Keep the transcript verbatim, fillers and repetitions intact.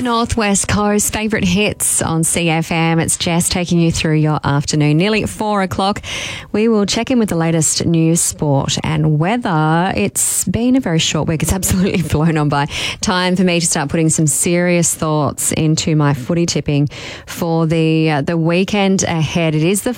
Northwest Coast, favourite hits on C F M. It's Jess taking you through your afternoon. Nearly at four o'clock, we will check in with the latest news, sport and weather. It's been a very short week. It's absolutely flown on by. Time for me to start putting some serious thoughts into my footy tipping for the uh, the weekend ahead. It is the